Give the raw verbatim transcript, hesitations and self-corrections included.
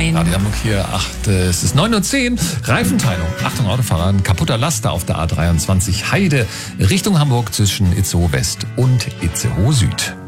zehn. Radio Hamburg hier, acht, äh, es ist neun Uhr zehn. Reifenteilung. Achtung, Autofahrer, ein kaputter Laster auf der A dreiundzwanzig Heide Richtung Hamburg zwischen Itzehoe West und Itzehoe Süd.